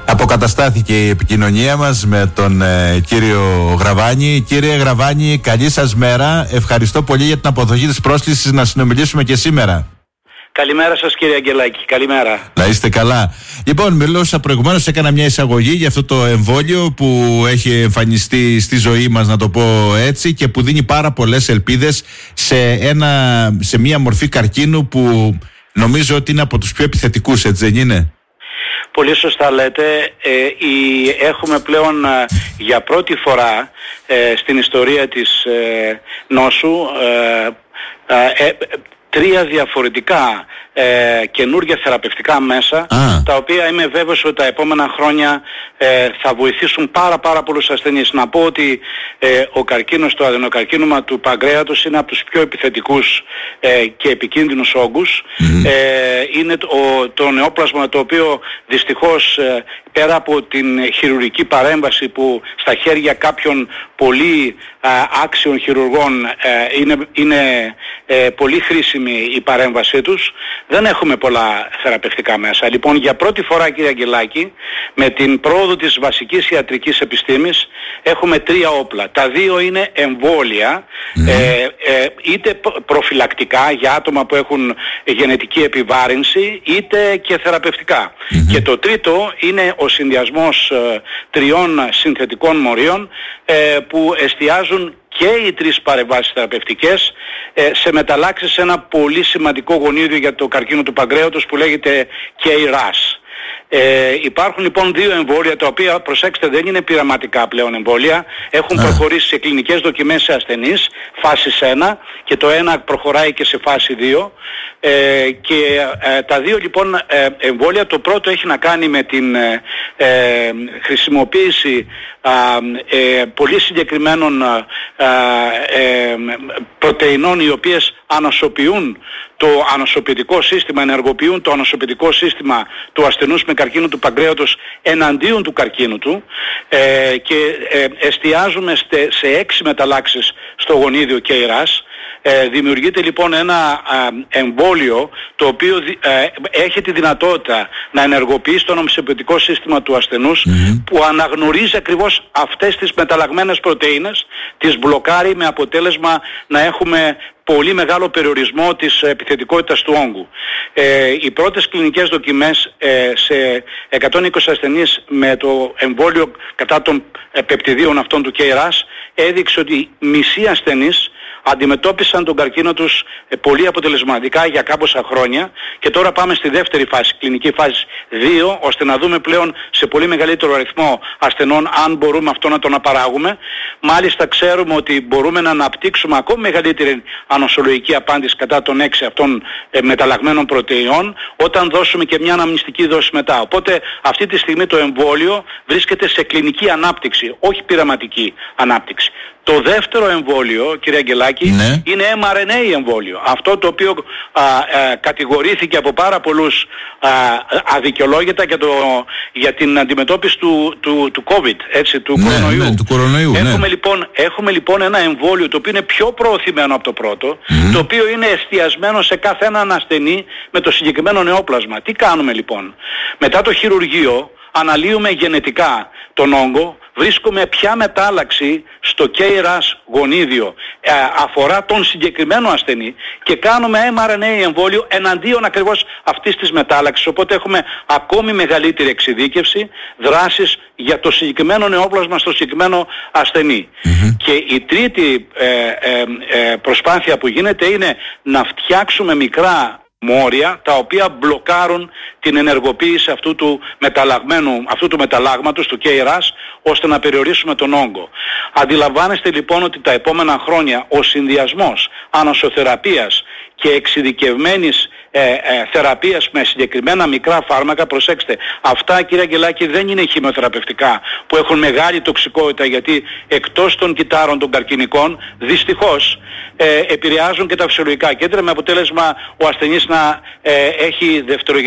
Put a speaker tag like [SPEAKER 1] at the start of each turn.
[SPEAKER 1] Αποκαταστάθηκε η επικοινωνία μας με τον κύριο Γραβάνη. Κύριε Γραβάνη, καλή σας μέρα. Ευχαριστώ πολύ για την αποδοχή της πρόσκλησης να συνομιλήσουμε και σήμερα.
[SPEAKER 2] Καλημέρα σας κύριε Αγγελάκη, καλημέρα.
[SPEAKER 1] Να είστε καλά. Λοιπόν, μιλούσα προηγουμένως, έκανα μια εισαγωγή για αυτό το εμβόλιο που έχει εμφανιστεί στη ζωή μας, να το πω έτσι, και που δίνει πάρα πολλές ελπίδες σε μια μορφή καρκίνου που νομίζω ότι είναι από τους πιο επιθετικούς, έτσι δεν είναι?
[SPEAKER 2] Πολύ σωστά λέτε. Έχουμε πλέον για πρώτη φορά στην ιστορία της νόσου 3 διαφορετικά καινούργια θεραπευτικά μέσα, τα οποία είμαι βέβαιος ότι τα επόμενα χρόνια θα βοηθήσουν πάρα πολλούς ασθενείς. Να πω ότι ο καρκίνος, το αδενοκαρκίνωμα του παγκρέατος είναι από τους πιο επιθετικούς και επικίνδυνους όγκους. Είναι το νεόπλασμα το οποίο δυστυχώς πέρα από την χειρουργική παρέμβαση που στα χέρια κάποιων πολύ άξιων χειρουργών είναι πολύ χρήσιμη η παρέμβασή τους, δεν έχουμε πολλά θεραπευτικά μέσα. Λοιπόν, για πρώτη φορά κύριε Αγγελάκη, με την πρόοδο της βασικής ιατρικής επιστήμης έχουμε 3 όπλα. Τα 2 είναι εμβόλια, είτε προφυλακτικά για άτομα που έχουν γενετική επιβάρυνση, είτε και θεραπευτικά. Και το τρίτο είναι ο συνδυασμός 3 συνθετικών μορίων που εστιάζουν και οι 3 παρεμβάσεις θεραπευτικές σε μεταλλάξεις σε ένα πολύ σημαντικό γονίδιο για το καρκίνο του παγκρέατος που λέγεται KRAS. Υπάρχουν λοιπόν 2 εμβόλια τα οποία, προσέξτε, δεν είναι πειραματικά πλέον εμβόλια, έχουν προχωρήσει σε κλινικές δοκιμές σε ασθενείς φάσης 1 και το ένα προχωράει και σε φάση 2 και τα 2 λοιπόν εμβόλια, το πρώτο έχει να κάνει με την χρησιμοποίηση πολύ συγκεκριμένων πρωτεϊνών οι οποίες ανοσοποιούν το ανοσοποιητικό σύστημα, ενεργοποιούν το ανοσοποιητικό σύστημα του ασθενούς με καρκίνο του παγκρέατος εναντίον του καρκίνου του και εστιάζουμε σε 6 μεταλλάξεις στο γονίδιο KRAS. Δημιουργείται λοιπόν ένα εμβόλιο το οποίο έχει τη δυνατότητα να ενεργοποιήσει το ανοσοποιητικό σύστημα του ασθενούς που αναγνωρίζει ακριβώς αυτές τις μεταλλαγμένες πρωτεΐνες, τις μπλοκάρει με αποτέλεσμα να έχουμε πολύ μεγάλο περιορισμό της επιθετικότητας του όγκου. Οι πρώτες κλινικές δοκιμές σε 120 ασθενείς με το εμβόλιο κατά των πεπτιδίων αυτών του KRAS έδειξε ότι μισοί ασθενείς αντιμετώπισαν τον καρκίνο τους πολύ αποτελεσματικά για κάμποσα χρόνια και τώρα πάμε στη δεύτερη φάση, κλινική φάση 2, ώστε να δούμε πλέον σε πολύ μεγαλύτερο αριθμό ασθενών αν μπορούμε αυτό να το αναπαράγουμε. Μάλιστα ξέρουμε ότι μπορούμε να αναπτύξουμε ακόμη μεγαλύτερη ανοσολογική απάντηση κατά των 6 αυτών μεταλλαγμένων πρωτεϊνών όταν δώσουμε και μια αναμνηστική δόση μετά. Οπότε αυτή τη στιγμή το εμβόλιο βρίσκεται σε κλινική ανάπτυξη, όχι πειραματική ανάπτυξη. Το δεύτερο εμβόλιο, κύριε Αγγελάκη, είναι mRNA εμβόλιο. Αυτό το οποίο κατηγορήθηκε από πάρα πολλούς αδικαιολόγητα για την αντιμετώπιση του COVID, έτσι, του κορονοϊού.
[SPEAKER 1] Του κορονοϊού.
[SPEAKER 2] Έχουμε λοιπόν ένα εμβόλιο το οποίο είναι πιο προωθημένο από το πρώτο, το οποίο είναι εστιασμένο σε κάθε έναν ασθενή με το συγκεκριμένο νεόπλασμα. Τι κάνουμε λοιπόν? Μετά το χειρουργείο αναλύουμε γενετικά τον όγκο, βρίσκουμε ποια μετάλλαξη στο KRAS γονίδιο αφορά τον συγκεκριμένο ασθενή και κάνουμε mRNA εμβόλιο εναντίον ακριβώς αυτής της μετάλλαξης. Οπότε έχουμε ακόμη μεγαλύτερη εξειδίκευση, δράσεις για το συγκεκριμένο νεόπλασμα στο συγκεκριμένο ασθενή. Και η τρίτη προσπάθεια που γίνεται είναι να φτιάξουμε μικρά μόρια τα οποία μπλοκάρουν την ενεργοποίηση αυτού του μεταλλάγματος, του KRAS, ώστε να περιορίσουμε τον όγκο. Αντιλαμβάνεστε λοιπόν ότι τα επόμενα χρόνια ο συνδυασμός ανοσοθεραπείας και εξειδικευμένης θεραπείας με συγκεκριμένα μικρά φάρμακα, προσέξτε, αυτά κύριε Αγγελάκη δεν είναι χημειοθεραπευτικά που έχουν μεγάλη τοξικότητα, γιατί εκτός των κυτάρων των καρκινικών δυστυχώς επηρεάζουν και τα φυσιολογικά κέντρα με αποτέλεσμα ο ασθενής να έχει δευτερογενή